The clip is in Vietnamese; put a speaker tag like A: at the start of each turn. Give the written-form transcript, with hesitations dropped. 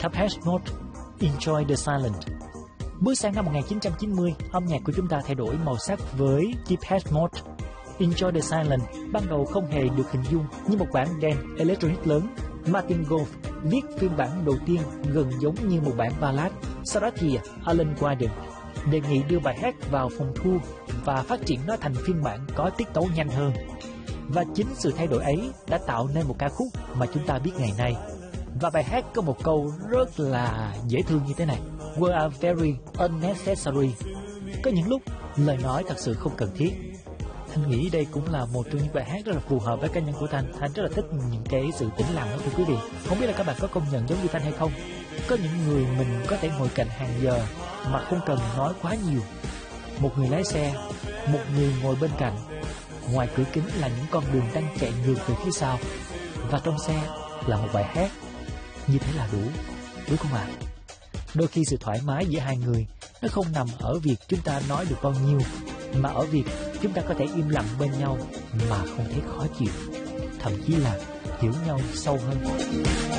A: Depeche Mode, Enjoy the Silence. Bước sang năm 1990, âm nhạc của chúng ta thay đổi màu sắc với Depeche Mode. Enjoy the Silence ban đầu không hề được hình dung như một bản dance electronic lớn. Martin Gore viết phiên bản đầu tiên gần giống như một bản ballad. Sau đó thì Alan Wilder đề nghị đưa bài hát vào phòng thu và phát triển nó thành phiên bản có tiết tấu nhanh hơn. Và chính sự thay đổi ấy đã tạo nên một ca khúc mà chúng ta biết ngày nay. Và bài hát có một câu rất là dễ thương như thế này: "We are very unnecessary." Có những lúc lời nói thật sự không cần thiết. Thanh nghĩ đây cũng là một trong những bài hát rất là phù hợp với cá nhân của Thanh. Thanh rất là thích những cái sự tĩnh lặng đó thưa quý vị. Không biết là các bạn có công nhận giống như Thanh hay không? Có những người mình có thể ngồi cạnh hàng giờ mà không cần nói quá nhiều. Một người lái xe, một người ngồi bên cạnh. Ngoài cửa kính là những con đường đang chạy ngược về phía sau, và trong xe là một bài hát. Như thế là đủ, đúng không ạ? Đôi khi sự thoải mái giữa hai người nó không nằm ở việc chúng ta nói được bao nhiêu, mà ở việc chúng ta có thể im lặng bên nhau mà không thấy khó chịu, thậm chí là hiểu nhau sâu hơn.